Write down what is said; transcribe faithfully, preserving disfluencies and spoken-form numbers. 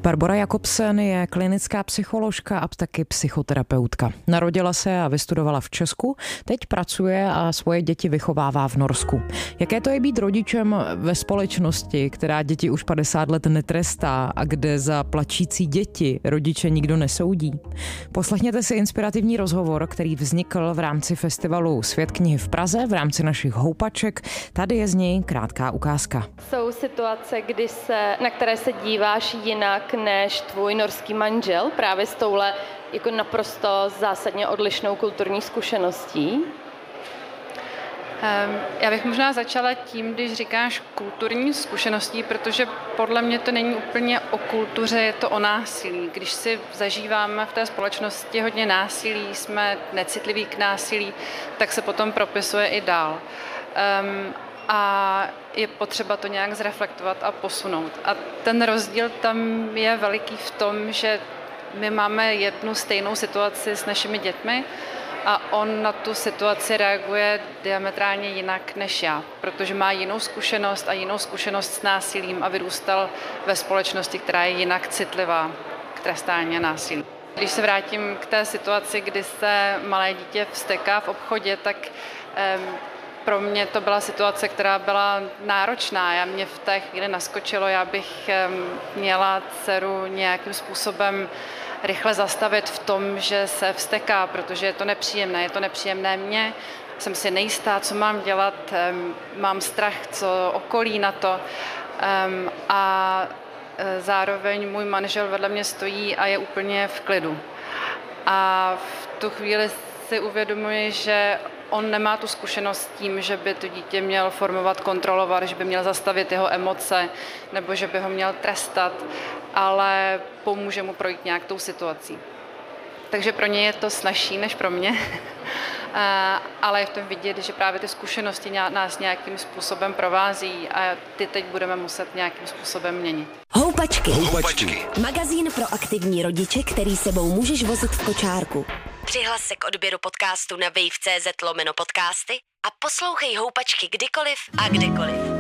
Barbora Jakobsen je klinická psycholožka a taky psychoterapeutka. Narodila se a vystudovala v Česku, teď pracuje a svoje děti vychovává v Norsku. Jaké to je být rodičem ve společnosti, která děti už padesát let netrestá a kde za plačící děti rodiče nikdo nesoudí? Poslechněte si inspirativní rozhovor, který vznikl v rámci festivalu Svět knihy v Praze v rámci našich houpaček. Tady je z něj krátká ukázka. Jsou situace, kdy se, na které se díváš jinak než tvůj norský manžel, právě s touhle jako naprosto zásadně odlišnou kulturní zkušeností? Um, já bych možná začala tím, když říkáš kulturní zkušeností, protože podle mě to není úplně o kultuře, je to o násilí. Když si zažíváme v té společnosti hodně násilí, jsme necitliví k násilí, tak se potom propisuje i dál. Um, a je potřeba to nějak zreflektovat a posunout. A ten rozdíl tam je veliký v tom, že my máme jednu stejnou situaci s našimi dětmi a on na tu situaci reaguje diametrálně jinak než já, protože má jinou zkušenost a jinou zkušenost s násilím a vyrůstal ve společnosti, která je jinak citlivá k trestání a násilí. Když se vrátím k té situaci, kdy se malé dítě vzteká v obchodě, tak um, pro mě to byla situace, která byla náročná. Já mě v té chvíli naskočilo, já bych měla dceru nějakým způsobem rychle zastavit v tom, že se vzteká, protože je to nepříjemné. Je to nepříjemné mně, jsem si nejistá, co mám dělat, mám strach, co okolí na to. A zároveň můj manžel vedle mě stojí a je úplně v klidu. A v tu chvíli si uvědomuji, že on nemá tu zkušenost s tím, že by to dítě měl formovat, kontrolovat, že by měl zastavit jeho emoce nebo že by ho měl trestat, ale pomůže mu projít nějak tou situací. Takže pro ně je to snazší než pro mě, ale je v tom vidět, že právě ty zkušenosti nás nějakým způsobem provází a ty teď budeme muset nějakým způsobem měnit. Houpačky. Houpačky. Magazín pro aktivní rodiče, který sebou můžeš vozit v kočárku. Přihlas se k odběru podcastu na wave tečka cz lomeno podcasty a poslouchej Houpačky kdykoliv a kdekoliv.